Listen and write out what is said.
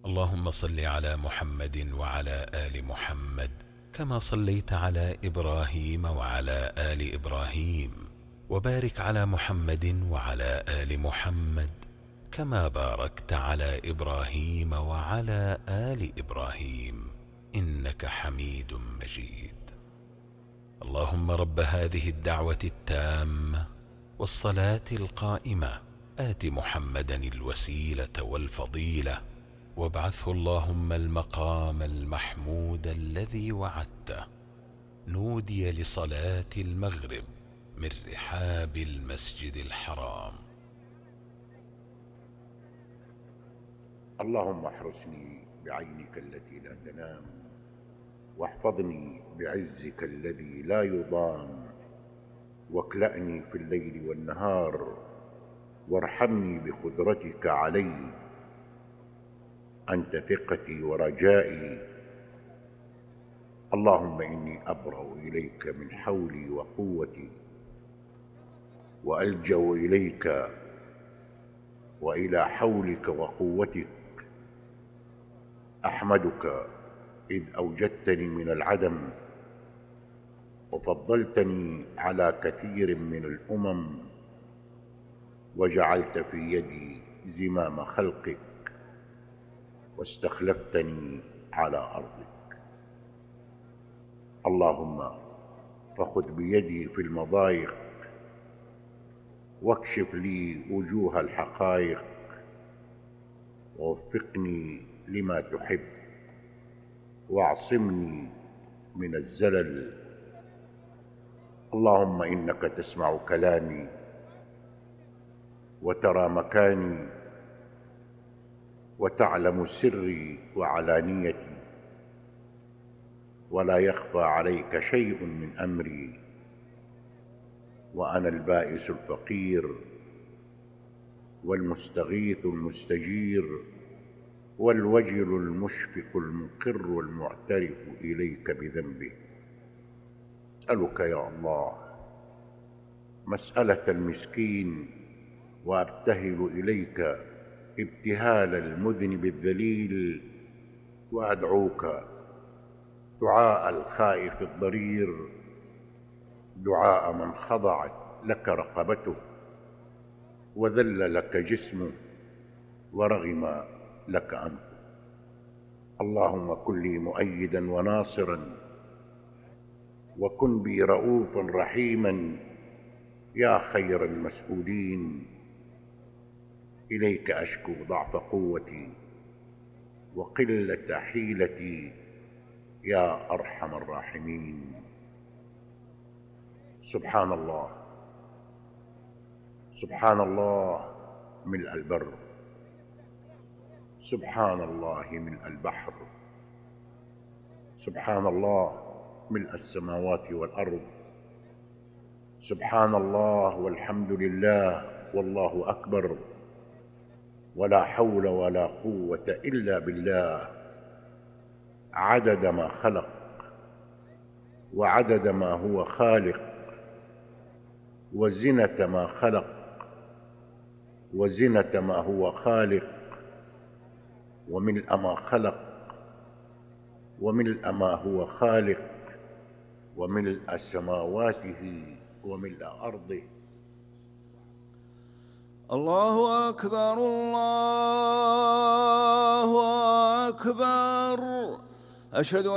اللهم صل على محمد وعلى آل محمد كما صليت على إبراهيم وعلى آل إبراهيم، وبارك على محمد وعلى آل محمد كما باركت على إبراهيم وعلى آل إبراهيم إنك حميد مجيد. اللهم رب هذه الدعوة التامة والصلاة القائمة آت محمدا الوسيلة والفضيلة وابعثه اللهم المقام المحمود الذي وعدته. نودي لصلاة المغرب من رحاب المسجد الحرام. اللهم احرسني بعينك التي لا تنام، واحفظني بعزك الذي لا يضام، واكلأني في الليل والنهار، وارحمني بقدرتك علي. أنت ثقتي ورجائي. اللهم إني أبرأ إليك من حولي وقوتي، وألجأ إليك وإلى حولك وقوتك. أحمدك إذ أوجدتني من العدم، وفضلتني على كثير من الأمم، وجعلت في يدي زمام خلقك، واستخلفتني على أرضك. اللهم فخذ بيدي في المضايق، واكشف لي وجوه الحقائق، ووفقني لما تحب، واعصمني من الزلل. اللهم إنك تسمع كلامي وترى مكاني، وتعلم سري وعلانيتي، ولا يخفى عليك شيء من أمري. وأنا البائس الفقير، والمستغيث المستجير، والوجل المشفق المقر المعترف إليك بذنبه. أسألك يا الله مسألة المسكين، وأبتهل إليك ابتهال المذنب الذليل، وأدعوك دعاء الخائف الضرير، دعاء من خضعت لك رقبته، وذل لك جسمه، ورغم لك أنفه. اللهم كن لي مؤيدا وناصرا، وكن بي رؤوفا رحيما يا خير المسؤولين. إليك أشكو ضعف قوتي وقلة حيلتي يا أرحم الراحمين. سبحان الله، سبحان الله ملء البر، سبحان الله ملء البحر، سبحان الله ملء السماوات والأرض، سبحان الله والحمد لله والله أكبر، ولا حول ولا قوة إلا بالله. عدد ما خلق، وعدد ما هو خالق، وزنة ما خلق، وزنة ما هو خالق، وملء ما خلق، وملء ما هو خالق، وملء سماواته وملء أرضه. الله أكبر، الله أكبر. أشهد